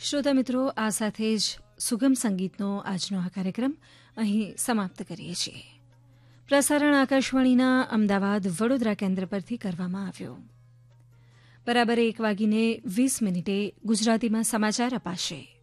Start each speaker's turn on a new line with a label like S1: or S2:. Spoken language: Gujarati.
S1: શ્રોતા મિત્રો, આ સાથે જ સુગમ સંગીતનો આજનો આ કાર્યક્રમ અહીં સમાપ્ત કરીએ છીએ. પ્રસારણ આકાશવાણીના અમદાવાદ વડોદરા કેન્દ્ર પરથી કરવામાં આવ્યો. બરાબર 1:20 ગુજરાતીમાં સમાચાર અપાશે.